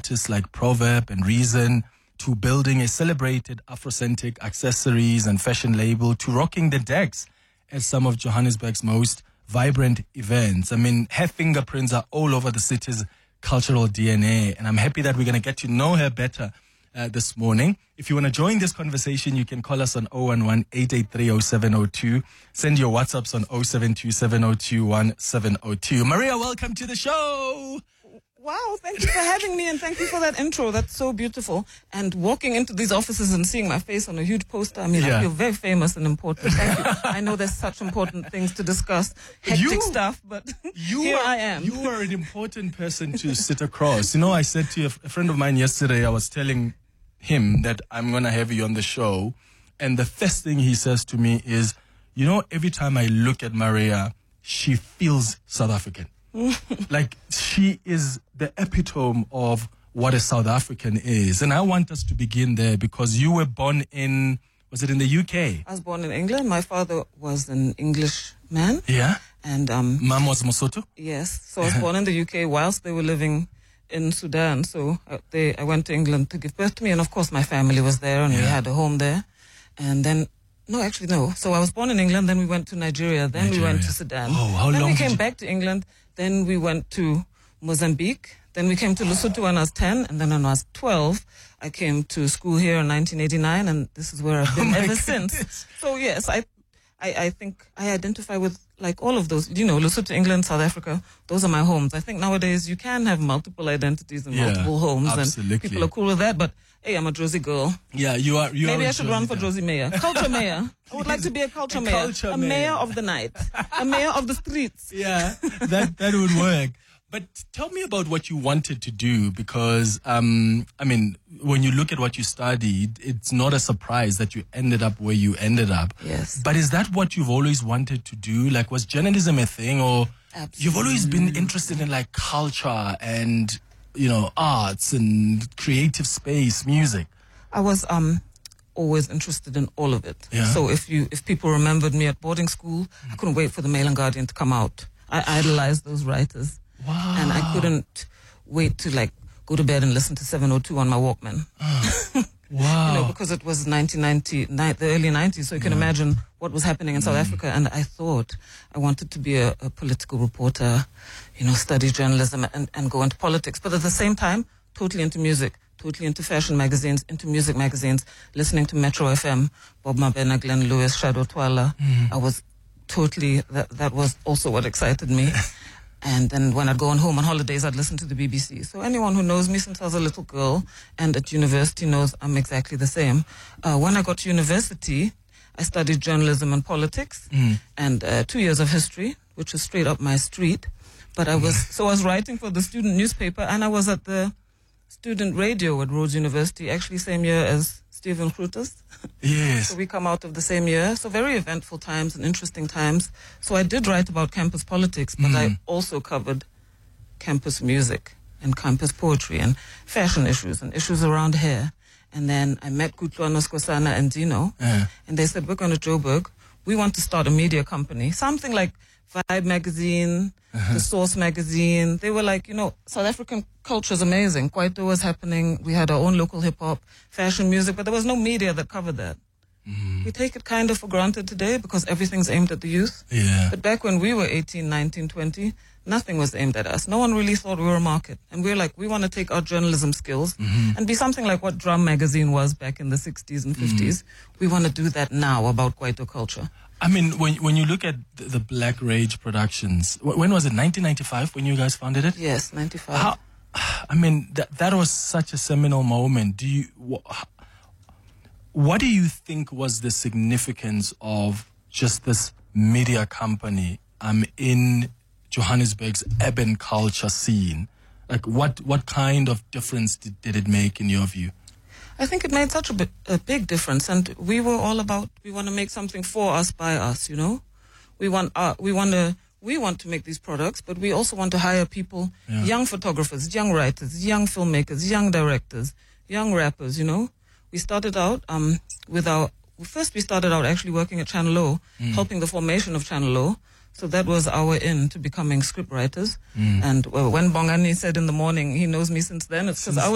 artists like Proverb and Reason, to building a celebrated Afrocentric accessories and fashion label, to rocking the decks at some of Johannesburg's most vibrant events. I mean, her fingerprints are all over the city's cultural DNA, and I'm happy that we're going to get to know her better this morning. If you want to join this conversation, you can call us on 011-883-0702. Send your WhatsApps on 0727021702. Maria, welcome to the show. Wow, thank you for having me, and thank you for that intro. That's so beautiful. And walking into these offices and seeing my face on a huge poster, I mean, I feel very famous and important. Thank you. I know there's such important things to discuss, hectic stuff, but here I am. You are an important person to sit across. You know, I said to a friend of mine yesterday, I was telling him that I'm going to have you on the show, and the first thing he says to me is, you know, every time I look at Maria, she feels South African. Like, she is the epitome of what a South African is. And I want us to begin there, because you were born in, was it in the UK? I was born in England. My father was an English man. Yeah? And Mom was Mosotho? Yes. So I was born in the UK whilst they were living in Sudan. So I went to England to give birth to me. And of course, my family was there, and we had a home there. And then, no. So I was born in England, then we went to Nigeria, then we went to Sudan. Oh, how then long we came back to England, then we went to Mozambique, then we came to Lesotho when I was 10, and then when I was 12, I came to school here in 1989, and this is where I've been ever since. So yes, I think I identify with like all of those, you know, Lesotho, England, South Africa, those are my homes. I think nowadays you can have multiple identities and multiple homes, absolutely. And people are cool with that, but hey, I'm a Josie girl. Yeah, you are. Maybe I should run for Josie Josie Mayor. Culture mayor. I would like to be a culture mayor. A mayor of the night. A mayor of the streets. Yeah, that would work. But tell me about what you wanted to do, because, I mean, when you look at what you studied, it's not a surprise that you ended up where you ended up. Yes. But is that what you've always wanted to do? Like, was journalism a thing, or Absolutely. You've always been interested in like culture and, you know, arts and creative space, music? I was always interested in all of it. Yeah. So if people remembered me at boarding school, I couldn't wait for the Mail and Guardian to come out. I idolized those writers. Wow. And I couldn't wait to like go to bed and listen to 702 on my Walkman. Wow. You know, because it was 1990, the early 90s, so you can imagine what was happening in South Africa. And I thought I wanted to be a political reporter, you know, study journalism and go into politics. But at the same time, totally into music, totally into fashion magazines, into music magazines, listening to Metro FM, Bob Mabena, Glenn Lewis, Shadow Twala. I was totally, that was also what excited me. And then when I'd go home on holidays, I'd listen to the BBC. So anyone who knows me since I was a little girl and at university knows I'm exactly the same. When I got to university, I studied journalism and politics and 2 years of history, which was straight up my street. But I was writing for the student newspaper, and I was at the student radio at Rhodes University, actually same year as Stephen Krutas. Yes. So we come out of the same year. So very eventful times and interesting times. So I did write about campus politics, but I also covered campus music and campus poetry and fashion issues and issues around hair. And then I met Kutlwano Skosana and Dino, and they said, we're going to Joburg. We want to start a media company, something like Vibe magazine, The Source magazine. They were like, you know, South African culture is amazing. Kwaito was happening. We had our own local hip-hop, fashion music, but there was no media that covered that. We take it kind of for granted today because everything's aimed at the youth. Yeah. But back when we were 18, 19, 20, nothing was aimed at us. No one really thought we were a market. And we were like, we want to take our journalism skills and be something like what Drum magazine was back in the 60s and 50s. We want to do that now about Kwaito culture. I mean, when you look at the Black Rage Productions, when was it? 1995 when you guys founded it? Yes, 95. I mean, that was such a seminal moment. What do you think was the significance of just this media company in Johannesburg's urban culture scene? Like, what kind of difference did it make in your view? I think it made such a big difference, and we were all about, we want to make something for us, by us, you know? We want to make these products, but we also want to hire people, young photographers, young writers, young filmmakers, young directors, young rappers, you know? We started out we started out actually working at Channel O, helping the formation of Channel O. So that was our in to becoming script writers. And when Bongani said in the morning, he knows me since then, it's because I was